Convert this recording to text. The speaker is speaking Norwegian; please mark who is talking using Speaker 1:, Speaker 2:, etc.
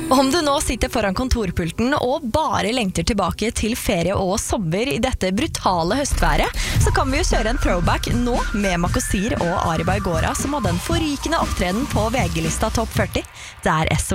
Speaker 1: Om du nå sitter foran kontorpulten og bare lengter tilbake til ferie og sommer i dette brutale høstværet, så kan vi jo kjøre en throwback nå med Makosir og Ari Baigora som hadde en forrykende opptreden på VG-lista Topp 40. Det er